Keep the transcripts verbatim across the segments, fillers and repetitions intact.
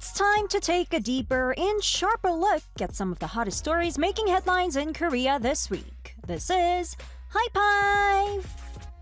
It's time to take a deeper and sharper look at some of the hottest stories making headlines in Korea this week. This is High Five!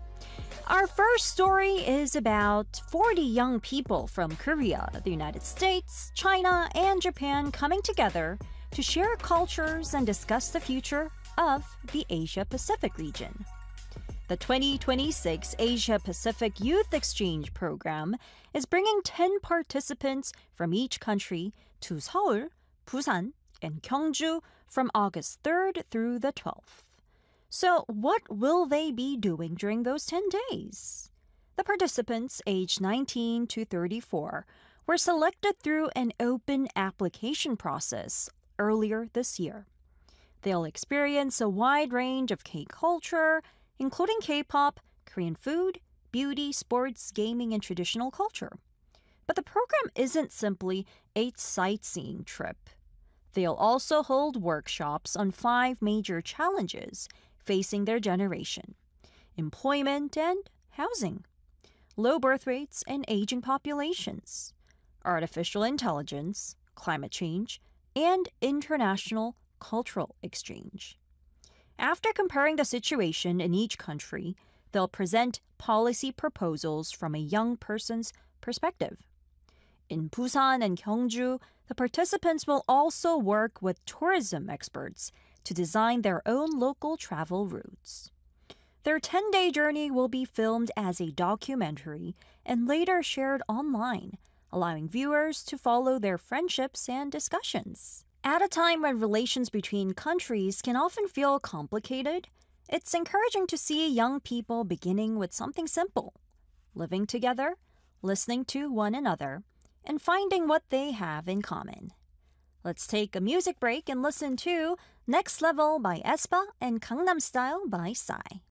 Our first story is about forty young people from Korea, the United States, China, and Japan coming together to share cultures and discuss the future of the Asia-Pacific region. The twenty twenty-six Asia-Pacific Youth Exchange Program is bringing ten participants from each country to Seoul, Busan, and Gyeongju from August third through the twelfth. So what will they be doing during those ten days? The participants, aged nineteen to thirty-four, were selected through an open application process earlier this year. They'll experience a wide range of K-culture, including K-pop, Korean food, beauty, sports, gaming, and traditional culture. But the program isn't simply a sightseeing trip. They'll also hold workshops on five major challenges facing their generation: employment and housing, low birth rates and aging populations, artificial intelligence, climate change, and international cultural exchange. After comparing the situation in each country, they'll present policy proposals from a young person's perspective. In Busan and Gyeongju, the participants will also work with tourism experts to design their own local travel routes. Their ten-day journey will be filmed as a documentary and later shared online, allowing viewers to follow their friendships and discussions. At a time when relations between countries can often feel complicated, it's encouraging to see young people beginning with something simple: living together, listening to one another, and finding what they have in common. Let's take a music break and listen to Next Level by aespa and Gangnam Style by Psy.